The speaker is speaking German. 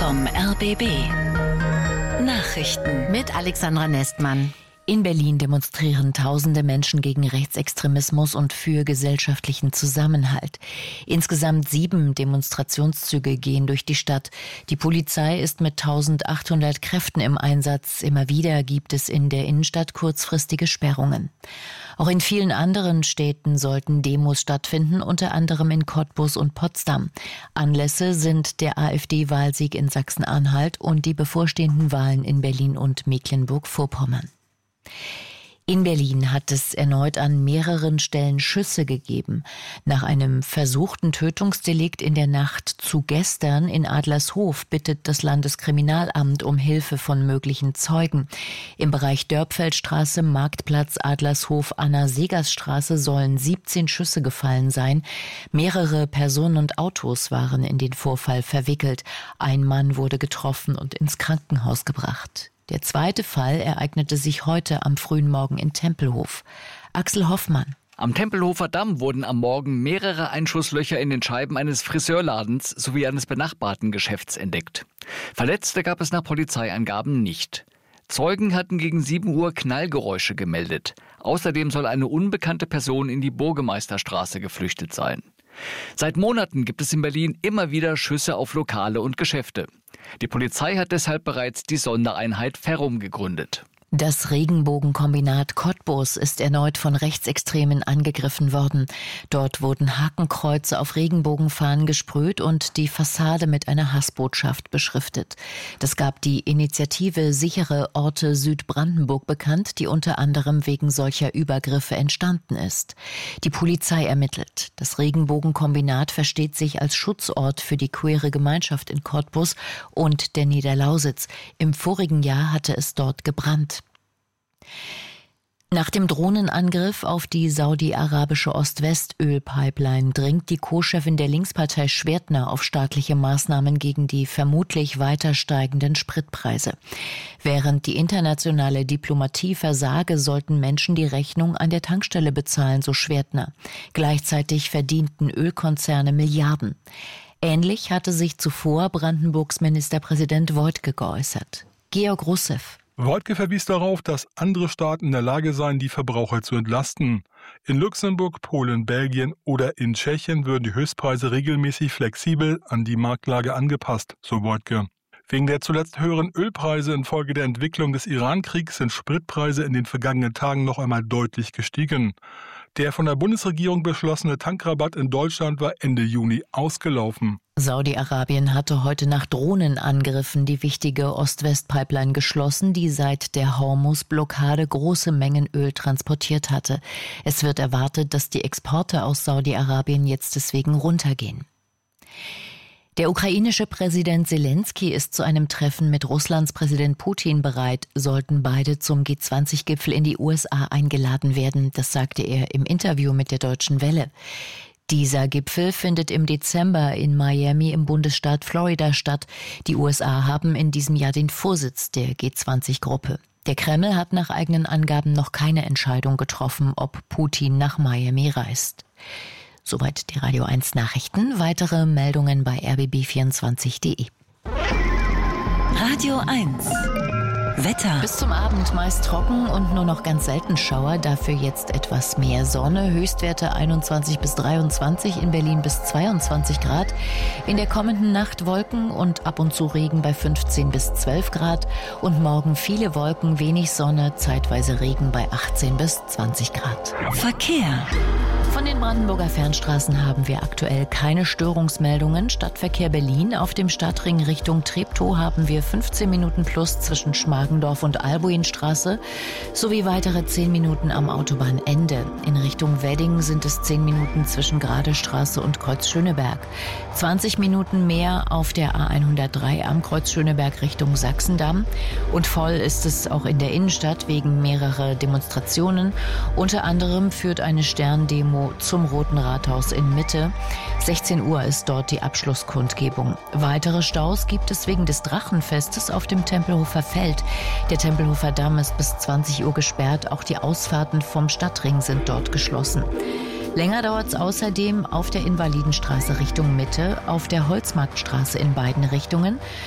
vom RBB. Nachrichten mit Alexandra Nestmann. In Berlin demonstrieren tausende Menschen gegen Rechtsextremismus und für gesellschaftlichen Zusammenhalt. Insgesamt 7 Demonstrationszüge gehen durch die Stadt. Die Polizei ist mit 1800 Kräften im Einsatz. Immer wieder gibt es in der Innenstadt kurzfristige Sperrungen. Auch in vielen anderen Städten sollten Demos stattfinden, unter anderem in Cottbus und Potsdam. Anlässe sind der AfD-Wahlsieg in Sachsen-Anhalt und die bevorstehenden Wahlen in Berlin und Mecklenburg-Vorpommern. In Berlin hat es erneut an mehreren Stellen Schüsse gegeben. Nach einem versuchten Tötungsdelikt in der Nacht zu gestern in Adlershof bittet das Landeskriminalamt um Hilfe von möglichen Zeugen. Im Bereich Dörpfeldstraße, Marktplatz, Adlershof, Anna-Segers-Straße sollen 17 Schüsse gefallen sein. Mehrere Personen und Autos waren in den Vorfall verwickelt. Ein Mann wurde getroffen und ins Krankenhaus gebracht. Der zweite Fall ereignete sich heute am frühen Morgen in Tempelhof. Axel Hoffmann. Am Tempelhofer Damm wurden am Morgen mehrere Einschusslöcher in den Scheiben eines Friseurladens sowie eines benachbarten Geschäfts entdeckt. Verletzte gab es nach Polizeiangaben nicht. Zeugen hatten gegen 7 Uhr Knallgeräusche gemeldet. Außerdem soll eine unbekannte Person in die Burgemeisterstraße geflüchtet sein. Seit Monaten gibt es in Berlin immer wieder Schüsse auf Lokale und Geschäfte. Die Polizei hat deshalb bereits die Sondereinheit Ferrum gegründet. Das Regenbogenkombinat Cottbus ist erneut von Rechtsextremen angegriffen worden. Dort wurden Hakenkreuze auf Regenbogenfahnen gesprüht und die Fassade mit einer Hassbotschaft beschriftet. Das gab die Initiative Sichere Orte Südbrandenburg bekannt, die unter anderem wegen solcher Übergriffe entstanden ist. Die Polizei ermittelt. Das Regenbogenkombinat versteht sich als Schutzort für die queere Gemeinschaft in Cottbus und der Niederlausitz. Im vorigen Jahr hatte es dort gebrannt. Nach dem Drohnenangriff auf die saudi-arabische Ost-West-Ölpipeline dringt die Co-Chefin der Linkspartei Schwertner auf staatliche Maßnahmen gegen die vermutlich weiter steigenden Spritpreise. Während die internationale Diplomatie versage, sollten Menschen die Rechnung an der Tankstelle bezahlen, so Schwertner. Gleichzeitig verdienten Ölkonzerne Milliarden. Ähnlich hatte sich zuvor Brandenburgs Ministerpräsident Woidke geäußert. Georg Russev. Woidke verwies darauf, dass andere Staaten in der Lage seien, die Verbraucher zu entlasten. In Luxemburg, Polen, Belgien oder in Tschechien würden die Höchstpreise regelmäßig flexibel an die Marktlage angepasst, so Woidke. Wegen der zuletzt höheren Ölpreise infolge der Entwicklung des Iran-Kriegs sind Spritpreise in den vergangenen Tagen noch einmal deutlich gestiegen. Der von der Bundesregierung beschlossene Tankrabatt in Deutschland war Ende Juni ausgelaufen. Saudi-Arabien hatte heute nach Drohnenangriffen die wichtige Ost-West-Pipeline geschlossen, die seit der Hormuz-Blockade große Mengen Öl transportiert hatte. Es wird erwartet, dass die Exporte aus Saudi-Arabien jetzt deswegen runtergehen. Der ukrainische Präsident Selenskyj ist zu einem Treffen mit Russlands Präsident Putin bereit, sollten beide zum G20-Gipfel in die USA eingeladen werden. Das sagte er im Interview mit der Deutschen Welle. Dieser Gipfel findet im Dezember in Miami im Bundesstaat Florida statt. Die USA haben in diesem Jahr den Vorsitz der G20-Gruppe. Der Kreml hat nach eigenen Angaben noch keine Entscheidung getroffen, ob Putin nach Miami reist. Soweit die Radio 1 Nachrichten. Weitere Meldungen bei rbb24.de. Radio 1 Wetter. Bis zum Abend meist trocken und nur noch ganz selten Schauer, dafür jetzt etwas mehr Sonne. Höchstwerte 21 bis 23, in Berlin bis 22 Grad. In der kommenden Nacht Wolken und ab und zu Regen bei 15 bis 12 Grad. Und morgen viele Wolken, wenig Sonne, zeitweise Regen bei 18 bis 20 Grad. Verkehr. Von den Brandenburger Fernstraßen haben wir aktuell keine Störungsmeldungen. Stadtverkehr Berlin auf dem Stadtring Richtung Treptow haben wir 15 Minuten plus zwischen Schmargendorf und Albuinstraße sowie weitere 10 Minuten am Autobahnende. In Richtung Wedding sind es 10 Minuten zwischen Gradestraße und Kreuz Schöneberg. 20 Minuten mehr auf der A103 am Kreuz Schöneberg Richtung Sachsendamm. Und voll ist es auch in der Innenstadt wegen mehrerer Demonstrationen. Unter anderem führt eine Sterndemo zum Roten Rathaus in Mitte. 16 Uhr ist dort die Abschlusskundgebung. Weitere Staus gibt es wegen des Drachenfestes auf dem Tempelhofer Feld. Der Tempelhofer Damm ist bis 20 Uhr gesperrt. Auch die Ausfahrten vom Stadtring sind dort geschlossen. Länger dauert es außerdem auf der Invalidenstraße Richtung Mitte, auf der Holzmarktstraße in beiden Richtungen,